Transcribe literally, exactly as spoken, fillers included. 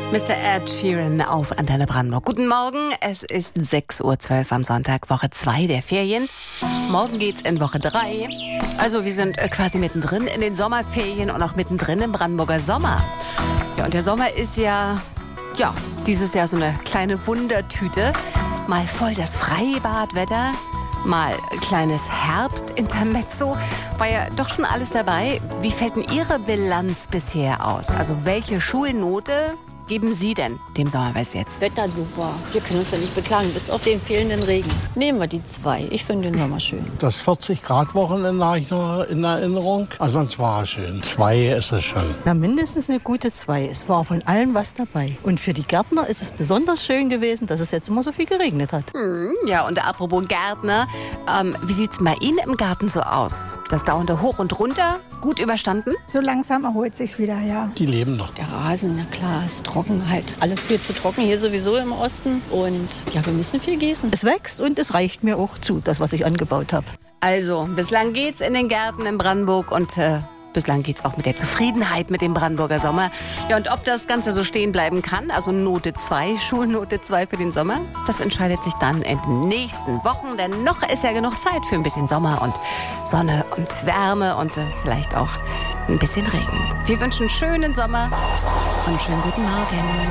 Mister Ed Sheeran auf Antenne Brandenburg. Guten Morgen, es ist sechs Uhr zwölf am Sonntag, Woche zwei der Ferien. Morgen geht's in Woche drei. Also wir sind quasi mittendrin in den Sommerferien und auch mittendrin im Brandenburger Sommer. Ja, und der Sommer ist ja, ja, dieses Jahr so eine kleine Wundertüte. Mal voll das Freibadwetter, mal kleines Herbstintermezzo. War ja doch schon alles dabei. Wie fällt denn Ihre Bilanz bisher aus? Also welche Schulnote geben Sie denn dem Sommerfest jetzt? Wetter super. Wir können uns ja nicht beklagen, bis auf den fehlenden Regen. Nehmen wir die zwei. Ich finde den Sommer schön. Das vierzig Grad Wochenende habe ich noch in Erinnerung. Also sonst war es schön. Zwei ist es schon. Na, mindestens eine gute zwei. Es war von allem was dabei. Und für die Gärtner ist es besonders schön gewesen, dass es jetzt immer so viel geregnet hat. Hm, ja, und apropos Gärtner, ähm, wie sieht es bei Ihnen im Garten so aus? Das dauernde Hoch und Runter gut überstanden? So langsam erholt sich's wieder, ja. Die leben noch. Der Rasen, na klar, ist trocken halt. Alles viel zu trocken hier sowieso im Osten. Und ja, wir müssen viel gießen. Es wächst und es reicht mir auch zu, das, was ich angebaut habe. Also, bislang geht's in den Gärten in Brandenburg und äh, bislang geht's auch mit der Zufriedenheit mit dem Brandenburger Sommer. Ja, und ob das Ganze so stehen bleiben kann, also Note zwei, Schulnote zwei für den Sommer, das entscheidet sich dann in den nächsten Wochen, denn noch ist ja genug Zeit für ein bisschen Sommer und Sonne und Wärme und äh, vielleicht auch ein bisschen Regen. Wir wünschen schönen Sommer und schönen guten Morgen.